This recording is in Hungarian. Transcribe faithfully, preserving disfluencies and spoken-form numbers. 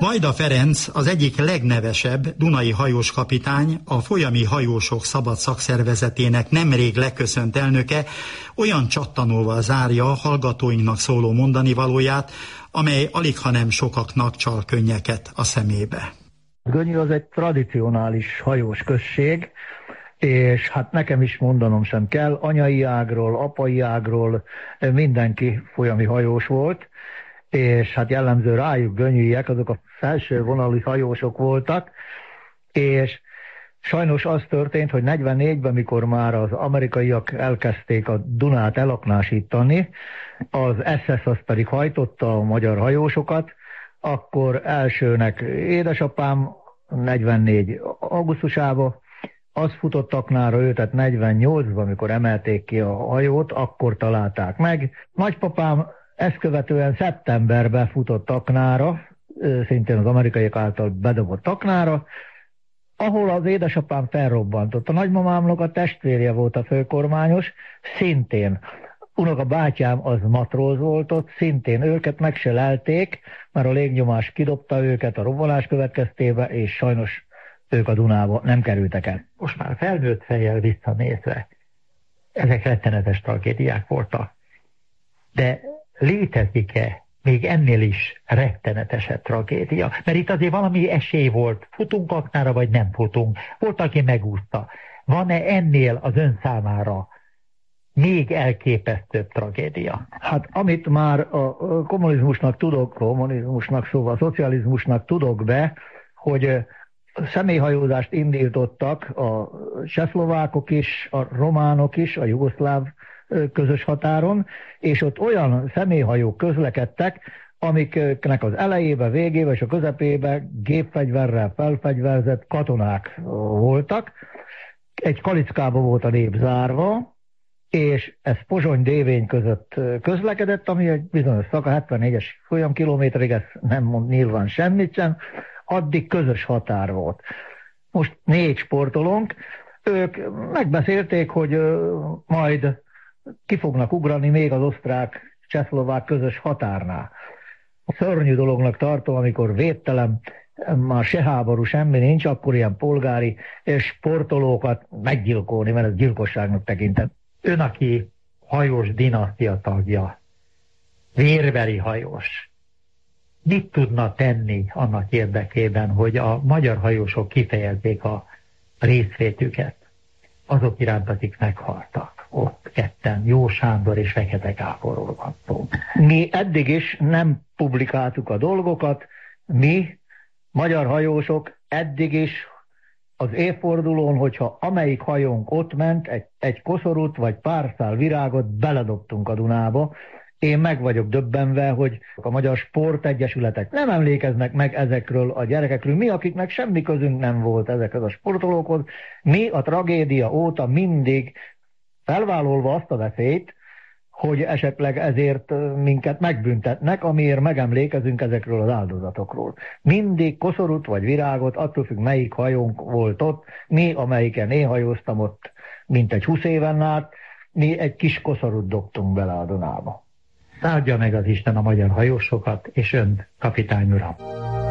Vajda Ferenc az egyik legnevesebb dunai hajóskapitány, a Folyami Hajósok Szabad Szakszervezetének nemrég leköszönt elnöke olyan csattanóval zárja hallgatóinknak szóló mondanivalóját, amely alighanem sokaknak csal könnyeket a szemébe. Gönyű az egy tradicionális hajós község, és hát nekem is mondanom sem kell, anyai ágról, apai ágról mindenki folyami hajós volt, és hát jellemző rájuk gönyűiek, azok a felső vonalú hajósok voltak, és sajnos az történt, hogy negyvennégyben, mikor már az amerikaiak elkezdték a Dunát elaknásítani, az es es az pedig hajtotta a magyar hajósokat, akkor elsőnek édesapám negyvennégy augusztusában, az futott aknára ő, tehát negyvennyolcban, amikor emelték ki a hajót, akkor találták meg. Nagypapám ezt követően szeptemberben futott aknára, szintén az amerikaiak által bedobott aknára, ahol az édesapám felrobbantott. A nagymamámnak a testvérje volt a főkormányos, szintén. Unoka bátyám az matróz volt ott, szintén őket meg se lelték, mert a légnyomás kidobta őket a robbanás következtében, és sajnos ők a Dunába nem kerültek el. Most már felnőtt fejjel visszanézve, ezek rettenetes tragédiák voltak. De létezik-e még ennél is rettenetesebb tragédia? Mert itt azért valami esély volt. Futunk aknára, vagy nem futunk? Volt, aki megúszta. Van-e ennél az ön számára még elképesztőbb tragédia? Hát amit már a kommunizmusnak tudok, kommunizmusnak szóval a szocializmusnak tudok be, hogy személyhajózást indítottak a csehszlovákok is, a románok is, a jugoszláv közös határon, és ott olyan személyhajók közlekedtek, amiknek az elejébe, végébe és a közepébe gépfegyverrel felfegyverzett katonák voltak. Egy kalickába volt a nép zárva, és ez Pozsony-Dévény között közlekedett, ami egy bizonyos szaka, hetvennégyes folyamkilométerig, ez nem mond nyilván semmit sem, addig közös határ volt. Most négy sportolónk, ők megbeszélték, hogy majd ki fognak ugrani még az osztrák-csehszlovák közös határnál. Szörnyű dolognak tartom, amikor védtelen, már se háború, semmi nincs, akkor ilyen polgári sportolókat meggyilkolni, mert ez gyilkosságnak tekintett. Ön, aki hajós dinasztia tagja, vérbeli hajós, mit tudna tenni annak érdekében, hogy a magyar hajósok kifejezzék a részvétüket azok iránt, akik meghaltak? Ott ketten, Jó Sándor és Fekete Gáborról van szó. Mi eddig is nem publikáltuk a dolgokat, mi, magyar hajósok, eddig is az évfordulón, hogyha amelyik hajónk ott ment, egy, egy koszorút vagy pár szál virágot beledobtunk a Dunába. Én meg vagyok döbbenve, hogy a magyar sportegyesületek nem emlékeznek meg ezekről a gyerekekről. Mi, akiknek semmi közünk nem volt ezekhez a sportolókhoz, mi a tragédia óta mindig felvállalva azt a veszélyt, hogy esetleg ezért minket megbüntetnek, amiért megemlékezünk ezekről az áldozatokról. Mindig koszorút vagy virágot, attól függ, melyik hajónk volt ott, mi, amelyiken én hajóztam ott mintegy húsz éven át, mi egy kis koszorút dobtunk bele a Dunába. Áldja meg az Isten a magyar hajósokat, és ön, kapitány uram!